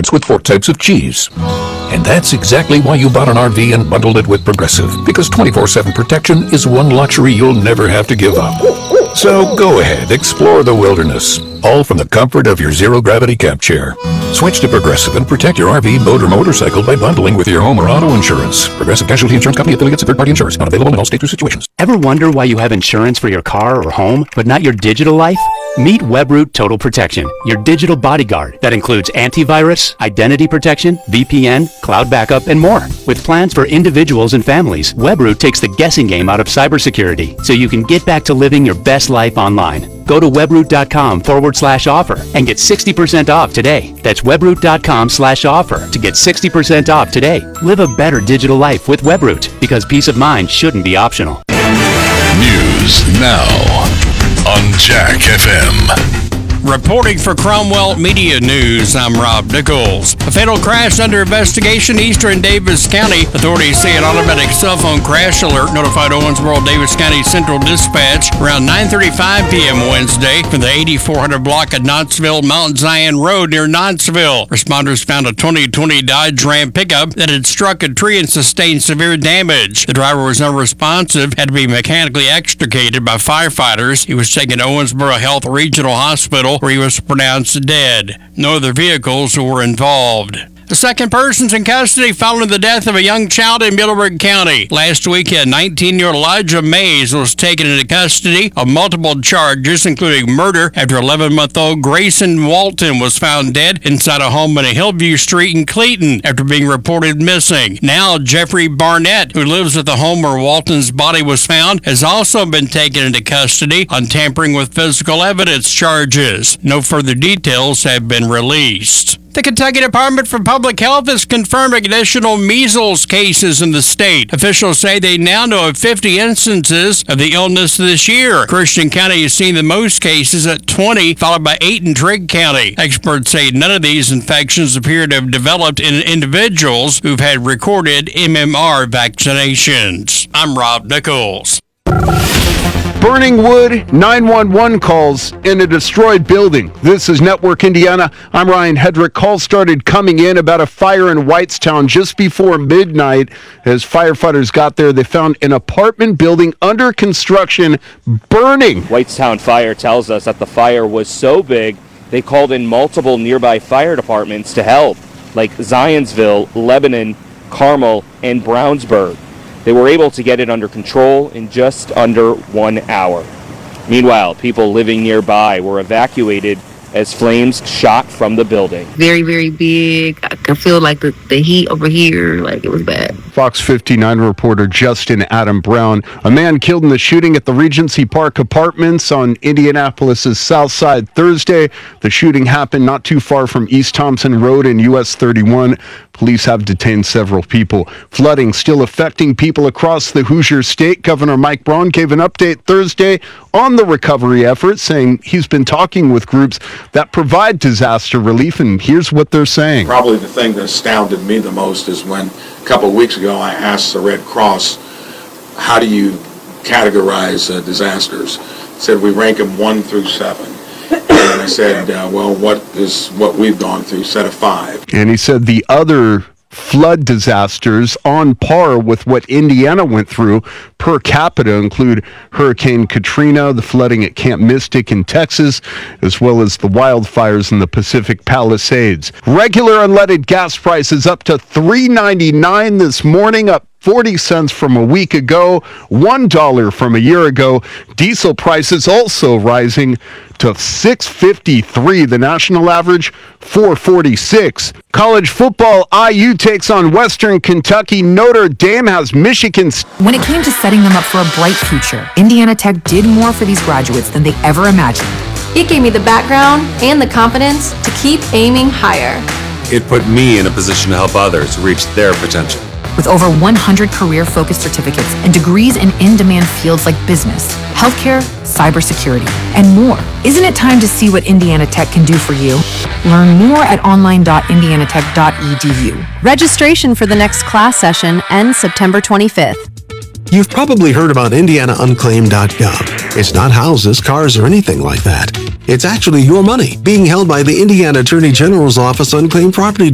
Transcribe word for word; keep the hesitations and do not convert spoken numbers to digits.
comes with four types of cheese. And that's exactly why you bought an R V and bundled it with Progressive, because twenty-four seven protection is one luxury you'll never have to give up. So go ahead, explore the wilderness, all from the comfort of your zero-gravity camp chair. Switch to Progressive and protect your R V, boat, or motorcycle by bundling with your home or auto insurance. Progressive Casualty Insurance Company, affiliates, and third-party insurance. Not available in all states or situations. Ever wonder why you have insurance for your car or home, but not your digital life? Meet Webroot Total Protection, your digital bodyguard that includes antivirus, identity protection, V P N, cloud backup, and more. With plans for individuals and families, Webroot takes the guessing game out of cybersecurity so you can get back to living your best life online. Go to webroot.com forward slash offer and get sixty percent off today. That's webroot.com slash offer to get sixty percent off today. Live a better digital life with Webroot, because peace of mind shouldn't be optional. News now on Jack F M. Reporting for Cromwell Media News, I'm Rob Nichols. A fatal crash under investigation eastern Davis County. Authorities say an automatic cell phone crash alert notified Owensboro Davis County Central Dispatch around nine thirty-five p.m. Wednesday from the eighty-four hundred block of Knoxville Mount Zion Road near Knoxville. Responders found a twenty twenty Dodge Ram pickup that had struck a tree and sustained severe damage. The driver was unresponsive, had to be mechanically extricated by firefighters. He was taken to Owensboro Health Regional Hospital, where he was pronounced dead. No other vehicles were involved. The second person's in custody following the death of a young child in Middleburg County. Last week, a nineteen-year-old Elijah Mays was taken into custody of multiple charges, including murder, after eleven-month-old Grayson Walton was found dead inside a home on a Hillview Street in Clayton after being reported missing. Now, Jeffrey Barnett, who lives at the home where Walton's body was found, has also been taken into custody on tampering with physical evidence charges. No further details have been released. The Kentucky Department for Public Health has confirmed additional measles cases in the state. Officials say they now know of fifty instances of the illness this year. Christian County has seen the most cases at twenty, followed by eight in Trigg County. Experts say none of these infections appear to have developed in individuals who've had recorded M M R vaccinations. I'm Rob Nichols. Burning wood, nine one one calls in a destroyed building. This is Network Indiana. I'm Ryan Hedrick. Calls started coming in about a fire in Whitestown just before midnight. As firefighters got there, they found an apartment building under construction burning. Whitestown Fire tells us that the fire was so big, they called in multiple nearby fire departments to help, like Zionsville, Lebanon, Carmel, and Brownsburg. They were able to get it under control in just under one hour. Meanwhile, people living nearby were evacuated as flames shot from the building. Very, very big. I could feel like the, the heat over here, like it was bad. Fox fifty-nine reporter Justin Adam Brown. A man killed in the shooting at the Regency Park Apartments on Indianapolis's South Side Thursday. The shooting happened not too far from East Thompson Road and U S thirty-one. Police have detained several people. Flooding still affecting people across the Hoosier State. Governor Mike Braun gave an update Thursday on the recovery efforts, saying he's been talking with groups that provide disaster relief, and here's what they're saying. Probably the thing that astounded me the most is when a couple of weeks ago I asked the Red Cross, how do you categorize uh, disasters? It said we rank them one through seven. And I said, uh, well, what is what we've gone through, set of five. And he said the other flood disasters on par with what Indiana went through per capita include Hurricane Katrina, the flooding at Camp Mystic in Texas, as well as the wildfires in the Pacific Palisades. Regular unleaded gas prices up to three ninety-nine this morning, up forty cents from a week ago, one dollar from a year ago. Diesel prices also rising to six fifty-three. The national average, four forty-six. College football, I U takes on Western Kentucky. Notre Dame has Michigan. When it came to setting them up for a bright future, Indiana Tech did more for these graduates than they ever imagined. It gave me the background and the confidence to keep aiming higher. It put me in a position to help others reach their potential. With over one hundred career-focused certificates and degrees in in-demand fields like business, healthcare, cybersecurity, and more. Isn't it time to see what Indiana Tech can do for you? Learn more at online dot indiana tech dot e d u. Registration for the next class session ends September twenty-fifth. You've probably heard about indiana unclaimed dot gov. It's not houses, cars, or anything like that. It's actually your money being held by the Indiana Attorney General's Office Unclaimed Property